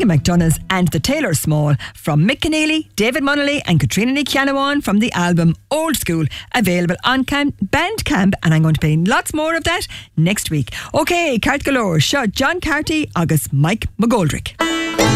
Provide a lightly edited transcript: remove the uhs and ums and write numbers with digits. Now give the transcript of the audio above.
Anya McDonough's and the Taylor Small from Mick Keneally, David Munnelly and Katrina Nikianawan from the album Old School, available on Bandcamp, and I'm going to play lots more of that next week. Okay, Cart Galore, John Carty, August Mike McGoldrick.